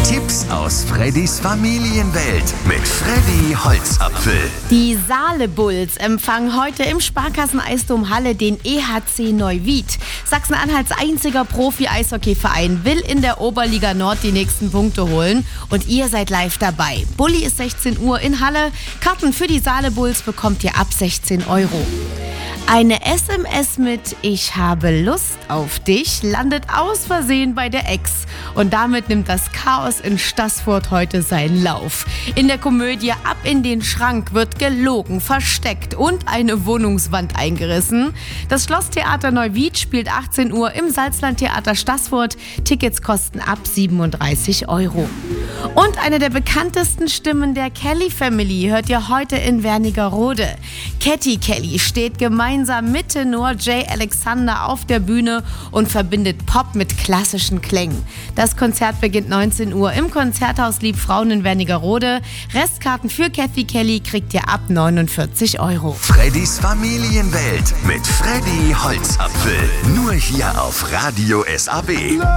Tipps aus Freddys Familienwelt mit Freddy Holzapfel. Die Saale Bulls empfangen heute im Sparkassen-Eisdom Halle den EHC Neuwied. Sachsen-Anhalts einziger Profi-Eishockeyverein will in der Oberliga Nord die nächsten Punkte holen und ihr seid live dabei. Bulli ist 16 Uhr in Halle. Karten für die Saale Bulls bekommt ihr ab 16 €. Eine SMS mit "Ich habe Lust auf dich" landet aus Versehen bei der Ex. Und damit nimmt das Chaos in Staßfurt heute seinen Lauf. In der Komödie Ab in den Schrank wird gelogen, versteckt und eine Wohnungswand eingerissen. Das Schlosstheater Neuwied spielt 18 Uhr im Salzlandtheater Staßfurt. Tickets kosten ab 37 €. Und eine der bekanntesten Stimmen der Kelly Family hört ihr heute in Wernigerode. Cathy Kelly steht gemeinsam mit Tenor Jay Alexander auf der Bühne und verbindet Pop mit klassischen Klängen. Das Konzert beginnt 19 Uhr im Konzerthaus Liebfrauen in Wernigerode. Restkarten für Cathy Kelly kriegt ihr ab 49 €. Freddys Familienwelt mit Freddy Holzapfel. Nur hier auf Radio SAB.